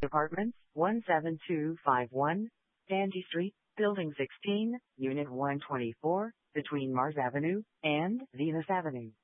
Apartments, 17251, Dandy Street, Building 16, Unit 124, between Mars Avenue and Venus Avenue.